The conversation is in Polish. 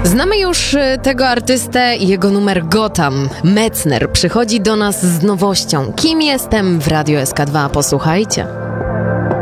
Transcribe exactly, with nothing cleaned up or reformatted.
Znamy już tego artystę i jego numer Gotham. Metzner przychodzi do nas z nowością. Kim jestem w Radio S K dwa? Posłuchajcie.